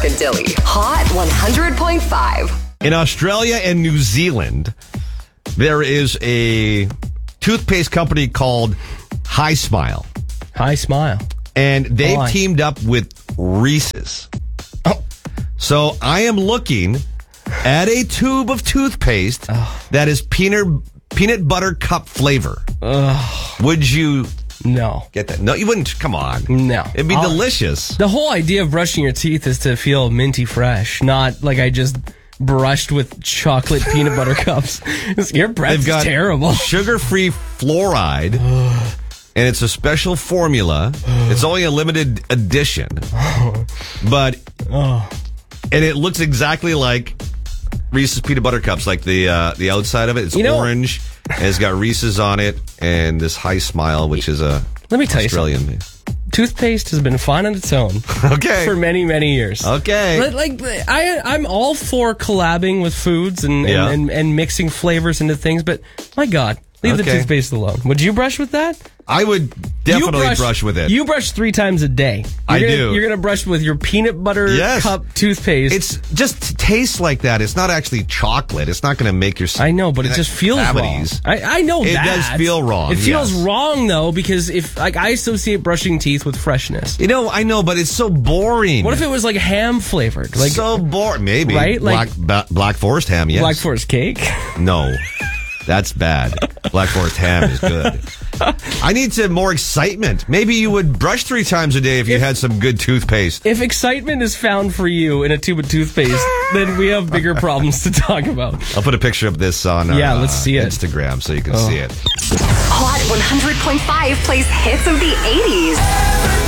and Dilly. Hot 100.5. In Australia and New Zealand, there is a toothpaste company called Hi Smile. Hi Smile. And they've Why? teamed up with Reese's. Oh. So I am looking at a tube of toothpaste that is peanut butter cup flavor. Would you No. get that? No, you wouldn't. Come on. No. It'd be delicious. The whole idea of brushing your teeth is to feel minty fresh, not like I just brushed with chocolate peanut butter cups. Your breath They've is got terrible. sugar-free fluoride, and it's a special formula. It's only a limited edition, but and it looks exactly like Reese's peanut butter cups, like the outside of it. It's orange, and it's got Reese's on it, and this Hi Smile, which is a Let me tell you Australian. something. Toothpaste has been fine on its own Okay. for many, many years. Okay. But, like I'm all for collabing with foods and mixing flavors into things, but my God, leave the Okay. toothpaste alone. Would you brush with that? I would definitely brush with it. You brush 3 times a day. I do. You're going to brush with your peanut butter cup toothpaste. It's just tastes like that. It's not actually chocolate. It's not going to make your I know, but it just feels cavities. wrong. I know It that. does feel wrong, It feels yes. wrong, though, because if I associate brushing teeth with freshness. You know, I know, but it's so boring. What if it was like ham flavored? Like so boring. Maybe. Right? Like Black Forest ham, yes. Black Forest cake? No. That's bad. Black Forest ham is good. I need some more excitement. Maybe you would brush 3 times a day if you had some good toothpaste. If excitement is found for you in a tube of toothpaste, then we have bigger problems to talk about. I'll put a picture of this on our let's see it. Instagram so you can see it. Hot 100.5 plays hits of the 80s.